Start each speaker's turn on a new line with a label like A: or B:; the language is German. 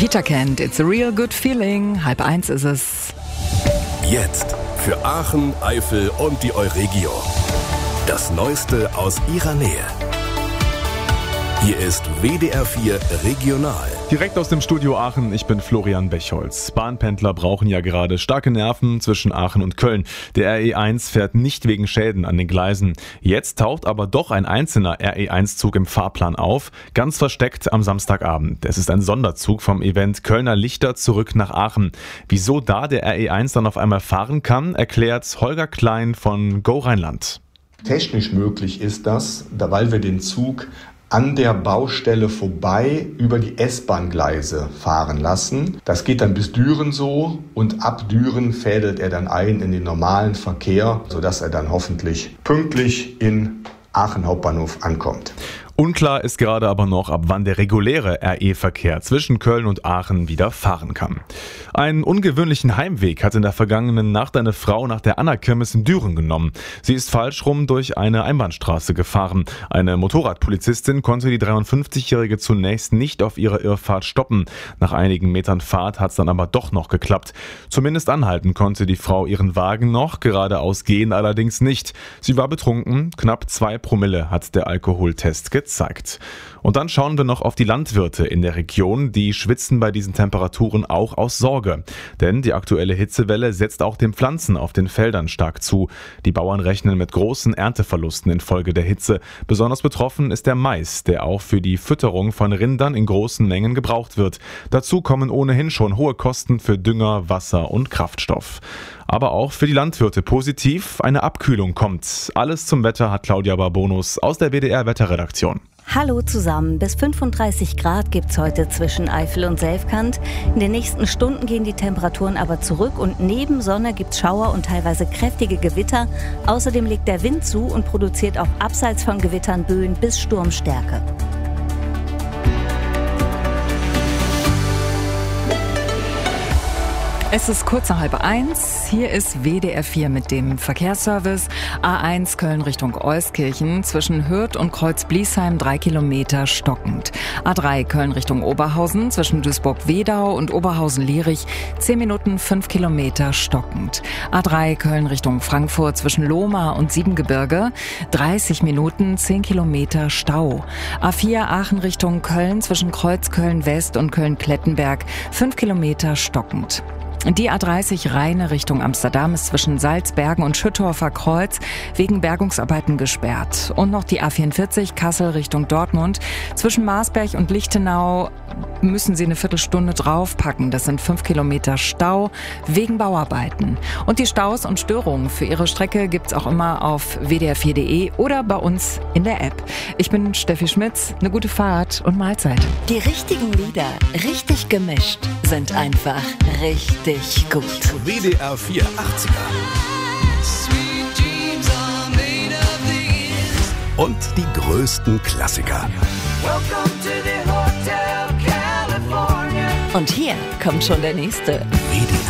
A: Peter Kent, It's a Real Good Feeling. 12:30 ist es.
B: Jetzt für Aachen, Eifel und die Euregio. Das Neueste aus ihrer Nähe. Hier ist WDR 4 Regional.
C: Direkt aus dem Studio Aachen, ich bin Florian Bechholz. Bahnpendler brauchen ja gerade starke Nerven zwischen Aachen und Köln. Der RE1 fährt nicht wegen Schäden an den Gleisen. Jetzt taucht aber doch ein einzelner RE1-Zug im Fahrplan auf, ganz versteckt am Samstagabend. Es ist ein Sonderzug vom Event Kölner Lichter zurück nach Aachen. Wieso da der RE1 dann auf einmal fahren kann, erklärt Holger Klein von Go Rheinland.
D: Technisch möglich ist das, weil wir den Zug an der Baustelle vorbei über die S-Bahn-Gleise fahren lassen. Das geht dann bis Düren so und ab Düren fädelt er dann ein in den normalen Verkehr, sodass er dann hoffentlich pünktlich in Aachen Hauptbahnhof ankommt.
C: Unklar ist gerade aber noch, ab wann der reguläre RE-Verkehr zwischen Köln und Aachen wieder fahren kann. Einen ungewöhnlichen Heimweg hat in der vergangenen Nacht eine Frau nach der Anna-Kirmes in Düren genommen. Sie ist falsch rum durch eine Einbahnstraße gefahren. Eine Motorradpolizistin konnte die 53-Jährige zunächst nicht auf ihrer Irrfahrt stoppen. Nach einigen Metern Fahrt hat es dann aber doch noch geklappt. Zumindest anhalten konnte die Frau ihren Wagen noch, geradeaus gehen allerdings nicht. Sie war betrunken, knapp 2 Promille hat der Alkoholtest gezeigt. Und dann schauen wir noch auf die Landwirte in der Region, die schwitzen bei diesen Temperaturen auch aus Sorge. Denn die aktuelle Hitzewelle setzt auch den Pflanzen auf den Feldern stark zu. Die Bauern rechnen mit großen Ernteverlusten infolge der Hitze. Besonders betroffen ist der Mais, der auch für die Fütterung von Rindern in großen Mengen gebraucht wird. Dazu kommen ohnehin schon hohe Kosten für Dünger, Wasser und Kraftstoff. Aber auch für die Landwirte positiv, eine Abkühlung kommt. Alles zum Wetter hat Claudia Barbonus aus der WDR-Wetterredaktion.
E: Hallo zusammen, bis 35 Grad gibt's heute zwischen Eifel und Selfkant. In den nächsten Stunden gehen die Temperaturen aber zurück und neben Sonne gibt's Schauer und teilweise kräftige Gewitter. Außerdem legt der Wind zu und produziert auch abseits von Gewittern Böen bis Sturmstärke.
A: Es ist kurz nach 12:30. Hier ist WDR 4 mit dem Verkehrsservice. A1 Köln Richtung Euskirchen zwischen Hürth und Kreuz-Bliesheim 3 Kilometer stockend. A3 Köln Richtung Oberhausen zwischen Duisburg-Wedau und Oberhausen-Lierich 10 Minuten 5 Kilometer stockend. A3 Köln Richtung Frankfurt zwischen Lohmar und Siebengebirge 30 Minuten 10 Kilometer Stau. A4 Aachen Richtung Köln zwischen Kreuzköln West und Köln-Klettenberg 5 Kilometer stockend. Die A30 Rheine Richtung Amsterdam ist zwischen Salzbergen und Schüttorfer Kreuz wegen Bergungsarbeiten gesperrt. Und noch die A44 Kassel Richtung Dortmund. Zwischen Marsberg und Lichtenau müssen Sie eine Viertelstunde draufpacken. Das sind 5 Kilometer Stau wegen Bauarbeiten. Und die Staus und Störungen für Ihre Strecke gibt's auch immer auf wdr4.de oder bei uns in der App. Ich bin Steffi Schmitz. Eine gute Fahrt und Mahlzeit.
E: Die richtigen Lieder, richtig gemischt, sind einfach richtig gut.
B: WDR 4 80er. Und die größten Klassiker.
E: Und hier kommt schon der nächste.
B: WDR